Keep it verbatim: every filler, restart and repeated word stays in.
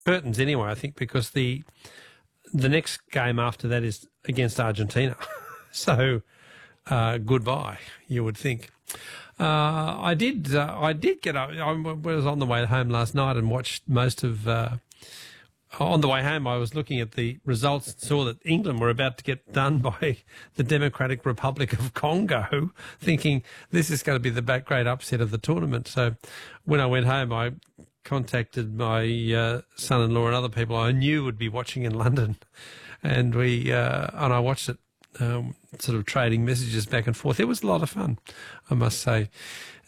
curtains anyway, I think, because the the next game after that is against Argentina. So uh, goodbye, you would think. Uh, I did. Uh, I did get up. I was on the way home last night and watched most of. Uh, on the way home, I was looking at the results and saw that England were about to get done by the Democratic Republic of Congo, thinking this is going to be the back grade upset of the tournament. So when I went home, I contacted my uh, son-in-law and other people I knew would be watching in London, and we uh, and I watched it, um, sort of trading messages back and forth. It was a lot of fun, I must say.